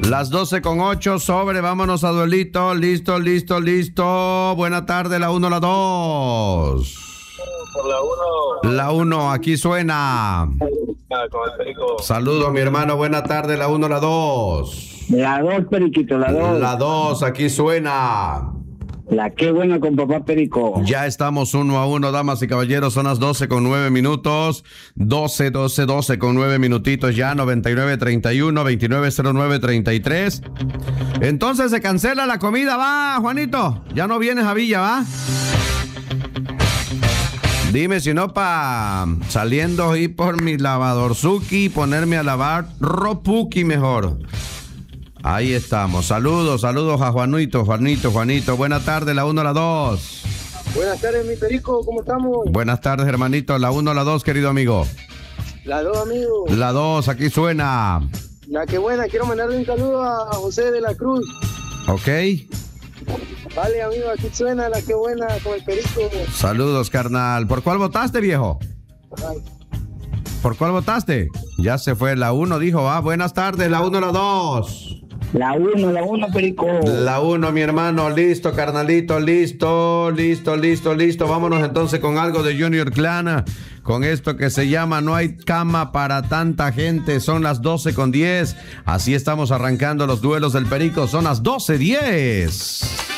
Las 12:08, sobre, vámonos a duelito. Listo. Buena tarde, la 1, la 2. Por la 1. La 1, aquí suena. Con el Perico. Saludos, mi hermano, buena tarde, la 1, la 2. La 2, Periquito, la 2. La 2, aquí suena. La qué buena con papá Perico. Ya estamos 1-1, damas y caballeros, son las 12:09 minutos. 12 con 9 minutitos ya, 99:31, 29:09:33. Entonces se cancela la comida, va, Juanito. Ya no vienes a Villa, va. Dime si no pa saliendo y por mi lavadorzuki y ponerme a lavar ropuki mejor. Ahí estamos. Saludos a Juanito. Buenas tardes, la 1, la 2. Buenas tardes, mi Perico, ¿cómo estamos? Buenas tardes, hermanito. La 1, la 2, querido amigo. La 2, amigo. La 2, aquí suena. La que buena, quiero mandarle un saludo a José de la Cruz. Ok. Vale, amigo, aquí suena la que buena con el Perico. Saludos, carnal. ¿Por cuál votaste, viejo? Ay. ¿Por cuál votaste? Ya se fue. La 1 dijo, buenas tardes, la 1, la 2. La 1, Perico. La 1, mi hermano, listo, carnalito, listo. Vámonos entonces con algo de Junior Clan, con esto que se llama No hay cama para tanta gente. Son las 12:10. Así estamos arrancando los duelos del Perico. Son las 12:10.